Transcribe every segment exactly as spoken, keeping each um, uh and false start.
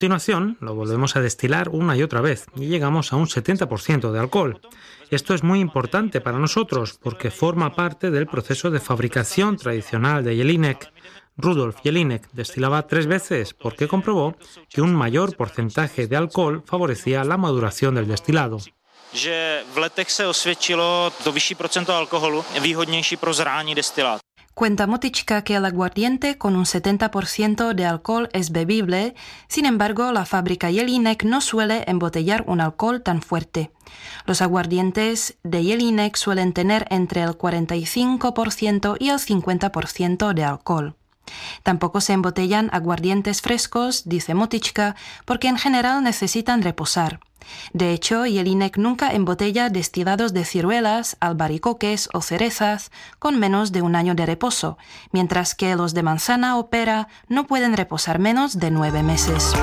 continuación, lo volvemos a destilar una y otra vez y llegamos a un setenta por ciento de alcohol. Esto es muy importante para nosotros porque forma parte del proceso de fabricación tradicional de Jelinek. Rudolf Jelinek destilaba tres veces porque comprobó que un mayor porcentaje de alcohol favorecía la maduración del destilado. Že v letech se osvědčilo to vyšší procento alkoholu výhodnější pro zrání destilát. Cuenta Motička que el aguardiente con un setenta por ciento de alcohol es bebible, sin embargo la fábrica Jelinek no suele embotellar un alcohol tan fuerte. Los aguardientes de Jelinek suelen tener entre el cuarenta y cinco por ciento y el cincuenta por ciento de alcohol. Tampoco se embotellan aguardientes frescos, dice Motička, porque en general necesitan reposar. De hecho, Jelinek nunca embotella destilados de ciruelas, albaricoques o cerezas con menos de un año de reposo, mientras que los de manzana o pera no pueden reposar menos de nueve meses.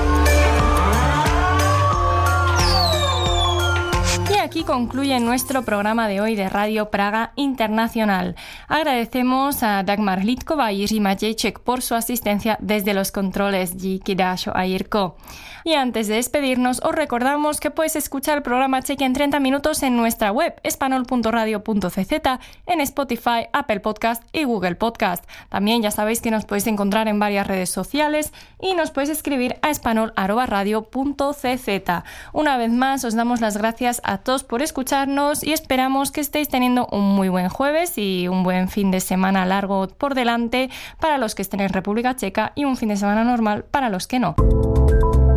Aquí concluye nuestro programa de hoy de Radio Praga Internacional. Agradecemos a Dagmar Hlídková y Jiří Matějček por su asistencia desde los controles. Díky Dášo a Jirko. Y antes de despedirnos, os recordamos que puedes escuchar el programa Cheque en treinta minutos en nuestra web espanol punto radio punto c z, en Spotify, Apple Podcast y Google Podcast. También ya sabéis que nos podéis encontrar en varias redes sociales y nos podéis escribir a espanol arroba radio punto c z. Una vez más, os damos las gracias a todos por escucharnos y esperamos que estéis teniendo un muy buen jueves y un buen fin de semana largo por delante para los que estén en República Checa y un fin de semana normal para los que no.